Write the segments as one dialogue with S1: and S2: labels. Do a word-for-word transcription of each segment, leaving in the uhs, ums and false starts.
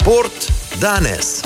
S1: Šport danes.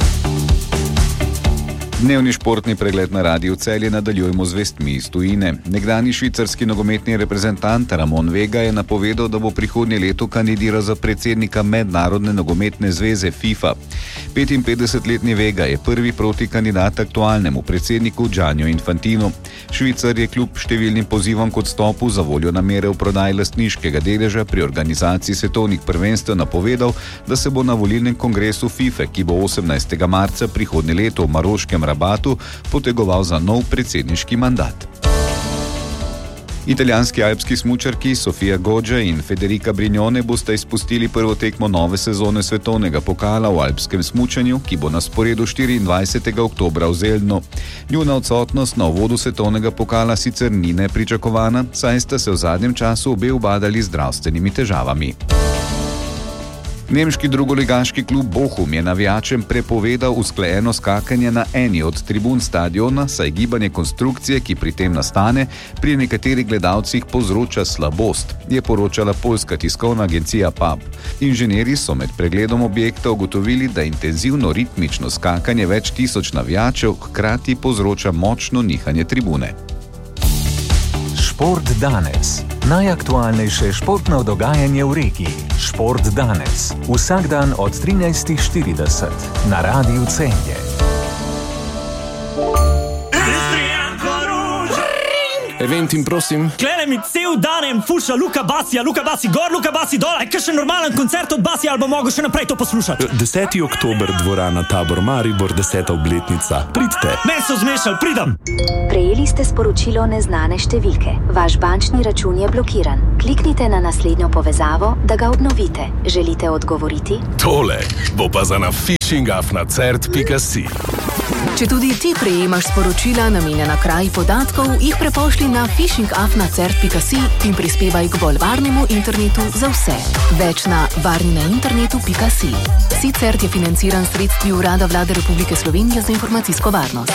S2: Dnevni športni pregled na Radiu Celje nadaljujemo z vestmi iz tujine. Nekdanji švicarski nogometni reprezentant Ramon Vega je napovedal, da bo prihodnje leto kandidiral za predsednika Mednarodne nogometne zveze FIFA. petinpetdesetletni Vega je prvi protikandidat aktualnemu predsedniku Gianniu Infantinu. Švicar je kljub številnim pozivom k odstopu za voljo namere v prodaji lastniškega deleža pri organizaciji svetovnih prvenstev napovedal, da se bo na volilnem kongresu FIFA, ki bo osemnajstega marca prihodnje leto v Maroškem Rabatu, potegoval za nov predsedniški mandat. Italijanski alpski smučarki Sofia Goggia in Federica Brignone bosta izpustili prvo tekmo nove sezone svetovnega pokala v alpskem smučanju, ki bo na sporedu štiriindvajsetega oktobra v Zeldnu. Njuna odsotnost na uvodu svetovnega pokala sicer ni nepričakovana, saj sta se v zadnjem času obe ubadali z zdravstvenimi težavami. Nemški drugoligaški klub Bochum je navijačem prepovedal usklajeno skakanje na eni od tribun stadiona, saj gibanje konstrukcije, ki pri tem nastane, pri nekaterih gledalcih povzroča slabost, je poročala poljska tiskovna agencija P A B. Inženirji so med pregledom objekta ugotovili, da intenzivno ritmično skakanje več tisoč navijačev hkrati povzroča močno nihanje tribune.
S3: Šport danes. Najaktualnejše športno dogajanje v regiji. Šport danes. Vsak dan od trinajstih štirideset na Radiu Celje.
S4: Eventim, prosim.
S5: Klene mi cel dan fuša Luka Basija, Luka Basi gor, Luka Basi dol. Aj, kakšen normalen koncert od Basija, ali bo mogel še naprej to poslušati?
S4: deseti oktober, dvorana Tabor Maribor, deseta obletnica. Pridite.
S5: Meni so zmešali, pridem.
S6: Prejeli ste sporočilo neznane številke. Vaš bančni račun je blokiran. Kliknite na naslednjo povezavo, da ga obnovite. Želite odgovoriti?
S4: Tole bo pa za na phishing afna cert pika si.
S7: Če tudi ti prejemaš sporočila namenjena kraji podatkov, jih prepošli na phishing afna cert pika si in prispevaj k bolj varnemu internetu za vse. Več na varni na internetu pika si. Cert je financiran s sredstvi Urada Vlade Republike Slovenije za informacijsko varnost.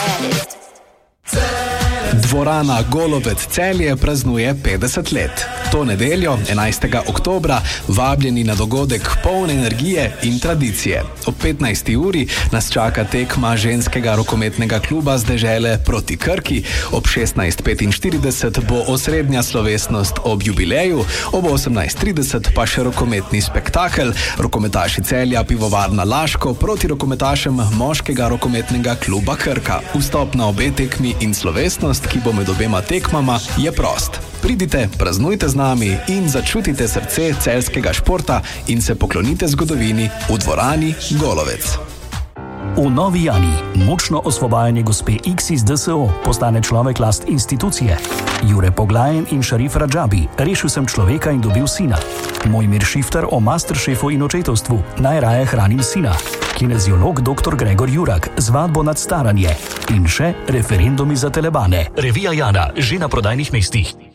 S8: Dvorana Golovec Celje praznuje petdeset let. To nedeljo, enajstega oktobra, vabljeni na dogodek poln energije in tradicije. Ob petnajsti uri nas čaka tekma ženskega rokometnega kluba z dežele proti Krki, ob šestnajst petinštirideset bo osrednja slovesnost ob jubileju, ob osemnajst trideset pa še rokometni spektakel, rokometaši Celja Pivovarna Laško proti rokometašem moškega rokometnega kluba Krka. Vstop na obe tekmi in slovesnost, ki bo med obema tekmama, je prost. Pridite, praznujte z nami in začutite srce celjskega športa in se poklonite zgodovini v dvorani Golovec.
S9: V Novi Jani močno osvobajanje gospe X iz D S O postane človek last institucije. Jure Poglajen in Šarif Radžabi, rešil sem človeka in dobil sina. Mojmir Šifter o masteršefu in očetovstvu, najraje hranim sina. Kineziolog doktor Gregor Jurak, zvadbo nad staranje. In še referendumi za telebane. Revija Jana, že na prodajnih mestih.